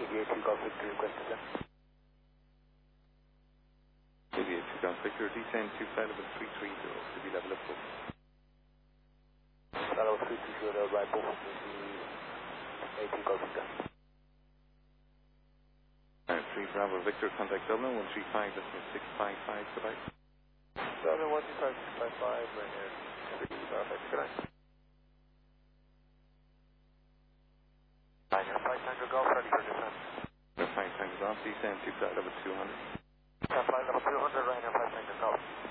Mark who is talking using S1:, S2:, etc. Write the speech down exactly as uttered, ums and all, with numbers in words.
S1: eighty-eight two Golf Victor requested then.
S2: eighty-eight two Golf Victor, descend to flight level three three zero, to be level at four.
S1: Flight level three three zero, right both of the eighty Golf Victor.
S2: Alright, three Bravo Victor, contact Dublin, one three five, decimal six five five, goodbye.
S1: Dublin one three five six five five, right here. Perfect, good night. Niner, five Tango Golf, ready for descent.
S2: five Tango Golf, descend to flight level two hundred.
S1: Flight level two hundred, right now, five Tango Golf.